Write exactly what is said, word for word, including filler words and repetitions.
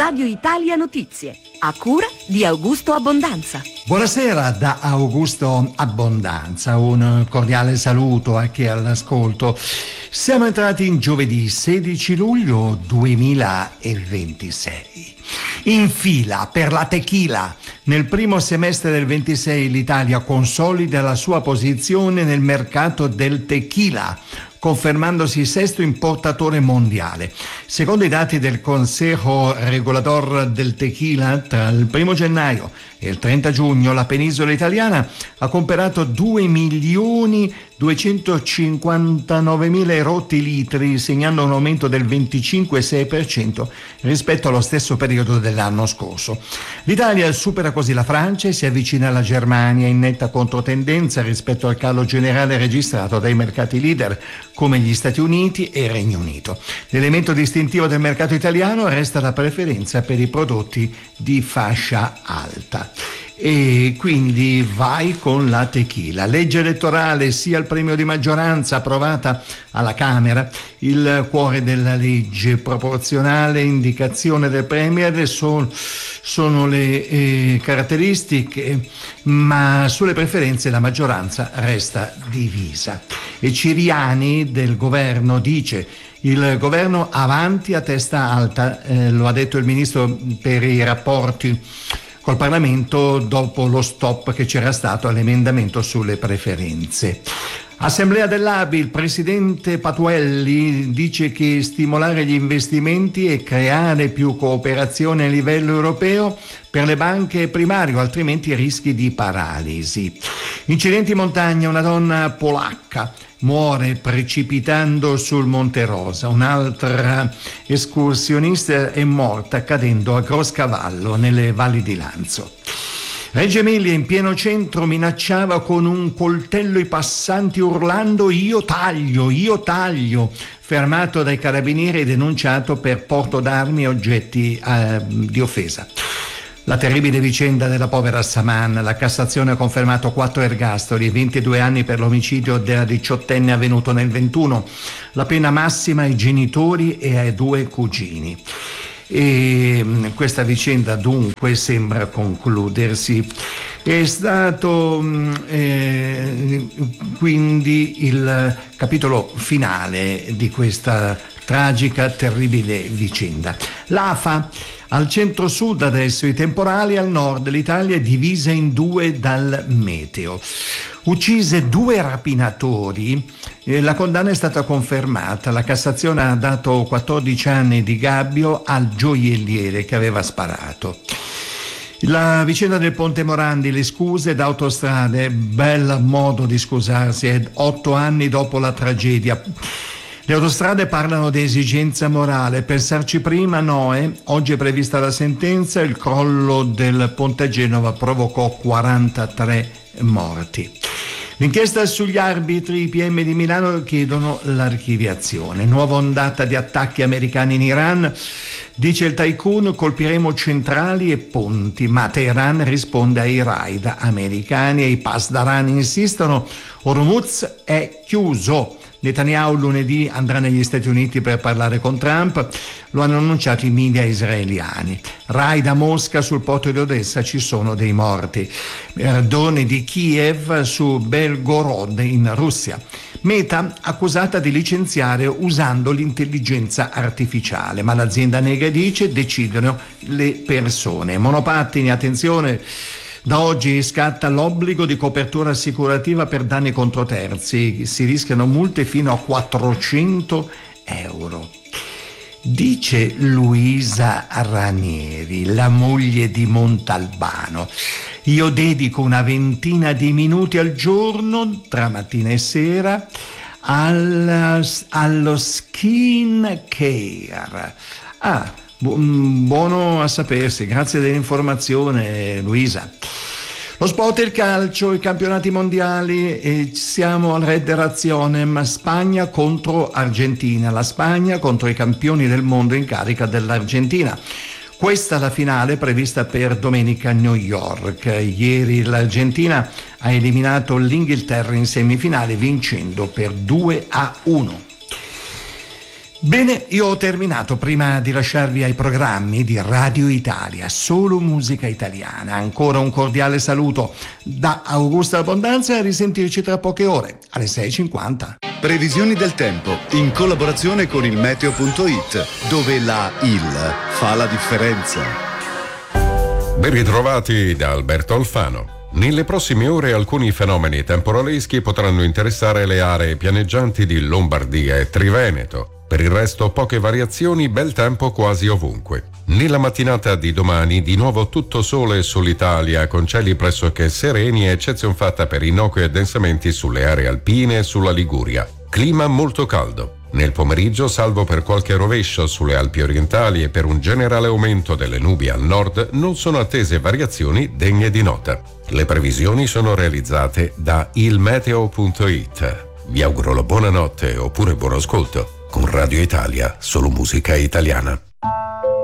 Radio Italia Notizie, a cura di Augusto Abbondanza. Buonasera da Augusto Abbondanza, un cordiale saluto a chi è all'ascolto. Siamo entrati in giovedì sedici luglio duemilaventisei. In fila per la tequila. Nel primo semestre del ventisei l'Italia consolida la sua posizione nel mercato del tequila, confermandosi sesto importatore mondiale. Secondo i dati del Consejo Regulador del Tequila, tra il primo gennaio e il trenta giugno la penisola italiana ha comprato due milioni duecentocinquantanovemila erotti litri, segnando un aumento del venticinque virgola sei per cento rispetto allo stesso periodo dell'anno scorso. L'Italia supera così la Francia e si avvicina alla Germania in netta controtendenza rispetto al calo generale registrato dai mercati leader come gli Stati Uniti e il Regno Unito. L'elemento distintivo del mercato italiano resta la preferenza per i prodotti di fascia alta. E quindi vai con la tequila. Legge elettorale, sia il premio di maggioranza approvata alla Camera, il cuore della legge proporzionale, indicazione del Premier sono, sono le eh, caratteristiche, ma sulle preferenze la maggioranza resta divisa. E Ciriani del governo dice: il governo avanti a testa alta, eh, lo ha detto il ministro per i rapporti col Parlamento dopo lo stop che c'era stato all'emendamento sulle preferenze. Assemblea dell'A B I, il presidente Patuelli dice che stimolare gli investimenti e creare più cooperazione a livello europeo per le banche è primario, altrimenti rischi di paralisi. Incidenti in montagna, una donna polacca muore precipitando sul Monte Rosa, un'altra escursionista è morta cadendo a Groscavallo nelle valli di Lanzo. Reggio Emilia, in pieno centro, minacciava con un coltello i passanti urlando "io taglio, io taglio", fermato dai carabinieri e denunciato per porto d'armi e oggetti eh, di offesa. La terribile vicenda della povera Saman. La Cassazione ha confermato quattro ergastoli e ventidue anni per l'omicidio della diciottenne avvenuto nel ventuno. La pena massima ai genitori e ai due cugini. E questa vicenda dunque sembra concludersi. È stato eh, quindi il capitolo finale di questa tragica, terribile vicenda. L'A F A al centro-sud adesso, i temporali al nord, l'Italia è divisa in due dal meteo. Uccise due rapinatori, eh, la condanna è stata confermata. La Cassazione ha dato quattordici anni di gabbio al gioielliere che aveva sparato. La vicenda del Ponte Morandi, le scuse d'autostrade, bel modo di scusarsi, è otto anni dopo la tragedia. Le autostrade parlano di esigenza morale, pensarci prima no, eh? Oggi è prevista la sentenza, il crollo del ponte a Genova provocò quarantatré morti. L'inchiesta sugli arbitri, i P M di Milano chiedono l'archiviazione. Nuova ondata di attacchi americani in Iran, dice il tycoon, colpiremo centrali e ponti, ma Teheran risponde ai raid americani e i Pasdaran insistono, Hormuz è chiuso. Netanyahu lunedì andrà negli Stati Uniti per parlare con Trump, lo hanno annunciato i media israeliani. Raid a Mosca, sul porto di Odessa ci sono dei morti. Droni di Kiev su Belgorod in Russia. Meta accusata di licenziare usando l'intelligenza artificiale, ma l'azienda nega e dice decidono le persone. Monopattini, attenzione. Da oggi scatta l'obbligo di copertura assicurativa per danni contro terzi, si rischiano multe fino a quattrocento euro. Dice Luisa Ranieri, la moglie di Montalbano: io dedico una ventina di minuti al giorno, tra mattina e sera, alla, allo skin care. Ah, buono a sapersi, grazie dell'informazione Luisa. Lo sport e il calcio, i campionati mondiali, e siamo al Red Razionem, Spagna contro Argentina, la Spagna contro i campioni del mondo in carica dell'Argentina. Questa è la finale prevista per domenica a New York. Ieri l'Argentina ha eliminato l'Inghilterra in semifinale vincendo per due a uno. Bene, io ho terminato. Prima di lasciarvi ai programmi di Radio Italia, solo musica italiana. Ancora un cordiale saluto da Augusto Abbondanza e a risentirci tra poche ore, alle sei e cinquanta. Previsioni del tempo, in collaborazione con il meteo punto it, dove la I L fa la differenza. Ben ritrovati da Alberto Alfano. Nelle prossime ore alcuni fenomeni temporaleschi potranno interessare le aree pianeggianti di Lombardia e Triveneto. Per il resto poche variazioni, bel tempo quasi ovunque. Nella mattinata di domani di nuovo tutto sole sull'Italia con cieli pressoché sereni, eccezion fatta per innocui addensamenti sulle aree alpine e sulla Liguria. Clima molto caldo. Nel pomeriggio, salvo per qualche rovescio sulle Alpi orientali e per un generale aumento delle nubi al nord, non sono attese variazioni degne di nota. Le previsioni sono realizzate da il meteo punto it. Vi auguro la buonanotte oppure buon ascolto. Con Radio Italia, solo musica italiana.